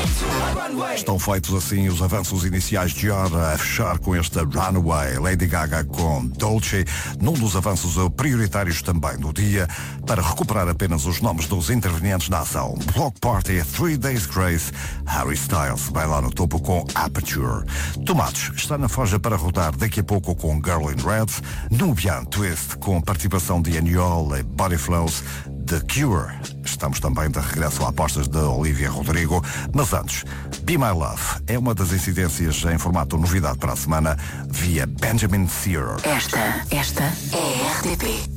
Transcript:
Estão feitos assim os avanços iniciais de hora, a fechar com esta Runaway, Lady Gaga com Dolce, num dos avanços prioritários também do dia, para recuperar apenas os nomes dos intervenientes na ação. Block Party, 3 Days Grace, Harry Styles vai lá no topo com Aperture. Tomates está na forja para rodar daqui a pouco com Girl in Red, Nubian Twist com participação de Aniol e Body Flows, The Cure. Estamos também de regresso a apostas de Olivia Rodrigo, mas antes, Be My Love é uma das incidências em formato novidade para a semana via Benjamin Sear. Esta é a RTP.